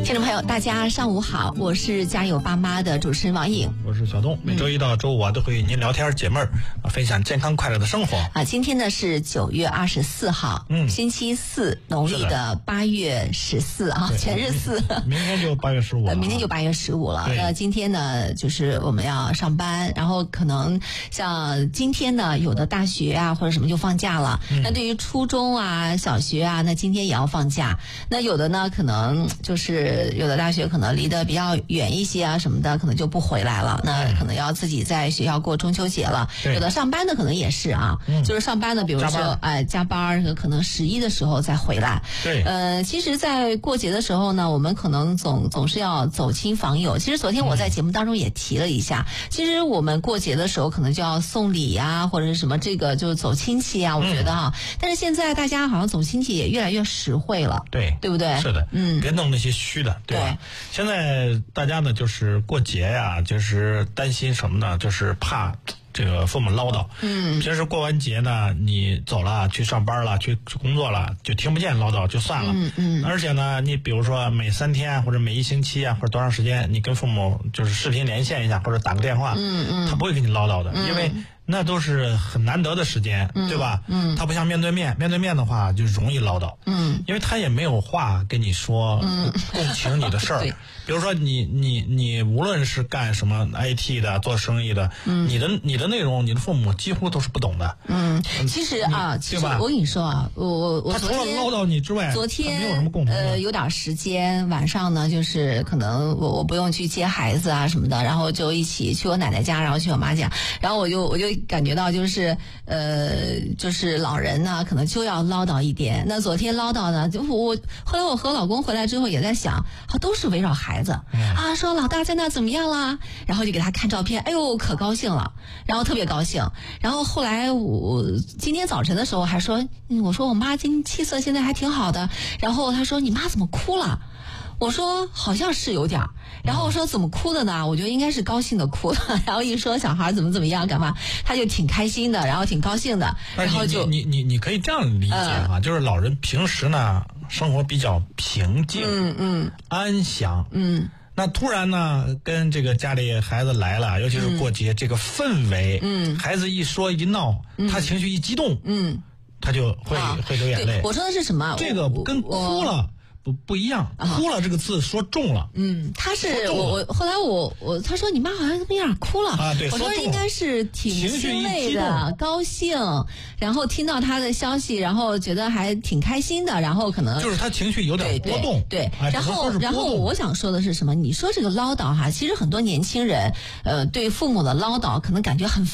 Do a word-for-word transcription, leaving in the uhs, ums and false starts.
听众朋友，大家上午好，我是家有爸妈的主持人王颖， 我是小东。每周一到周五啊，都会与您聊天解闷儿，分享健康快乐的生活啊。今天呢是九月二十四号，嗯，星期四，农历的八月十四啊，全是四。 明天就八月十五了、啊， 明天就八月十五了。那今天呢，就是我们要上班，然后可能像今天呢，有的大学啊或者什么就放假了。嗯、那对于初中啊、小学啊，那今天也要放假。那有的呢，可能就是有的大学可能离得比较远一些啊什么的，可能就不回来了。那可能要自己在学校过中秋节了。有的上班的可能也是啊，嗯、就是上班的，比如说哎加班，可能十一的时候再回来。 对， 呃，其实，在过节的时候呢，我们可能总总是要走亲访友。其实昨天我在节目当中也提了一下，嗯、其实我们过节的时候可能就要送礼呀，或者是什么这个就是走亲戚呀，我觉得哈。嗯、但是现在大家好像走亲戚也越来越实惠了， 对， 对不对？ 是的， 嗯， 别弄那些虚的，对吧？ 对， 现在大家呢，就是过节呀，就是担心什么呢？就是怕这个父母唠叨。嗯，平时过完节呢，你走了，去上班了，去工作了，就听不见唠叨，就算了。 嗯嗯。 而且呢，你比如说每三天或者每一星期啊，或者多长时间，你跟父母就是视频连线一下，或者打个电话。嗯嗯。他不会跟你唠叨的，嗯、因为那都是很难得的时间，嗯、对吧？嗯。他不像面对面，面对面的话就容易唠叨。嗯。因为他也没有话跟你说，嗯、共情你的事儿。对。比如说你你你无论是干什么 I T 的，做生意的，嗯、你的你的内容，你的父母几乎都是不懂的。 嗯，其实啊，其实我跟你说啊，我我我昨天他除了唠叨你之外， 昨天没有什么共同的。 呃，有点时间，晚上呢，就是可能我我不用去接孩子啊什么的，然后就一起去我奶奶家，然后去我妈家，然后我就我就感觉到就是呃，就是老人呢，可能就要唠叨一点。那昨天唠叨呢，就我后来我和我老公回来之后也在想，好都是围绕孩子、嗯、啊，说老大在那怎么样啦，然后就给他看照片，哎呦可高兴了，然后特别高兴。然后后来我今天早晨的时候还说，嗯、我说我妈今气色现在还挺好的，然后他说你妈怎么哭了？我说好像是有点儿，然后我说怎么哭的呢？我觉得应该是高兴的哭的。然后一说小孩怎么怎么样干嘛，他就挺开心的，然后挺高兴的，然后就你你你可以这样理解啊，呃、就是老人平时呢生活比较平静， 嗯嗯， 安详， 嗯。 那突然呢，跟这个家里孩子来了，尤其是过节，嗯、这个氛围，嗯，孩子一说一闹，嗯、他情绪一激动，嗯，他就会、啊、会流眼泪。 我说的是什么？ 这个跟哭了。不不一样，哭了这个字说重了。 嗯，他是我我后来我我他说你妈好像有点哭了啊，对， 我说应该是挺欣慰的，高兴，然后听到他的消息，然后觉得还挺开心的，然后可能就是他情绪有点波动， 对，对哎、 然后然后我想说的是什么？你说这个唠叨哈，其实很多年轻人呃对父母的唠叨可能感觉很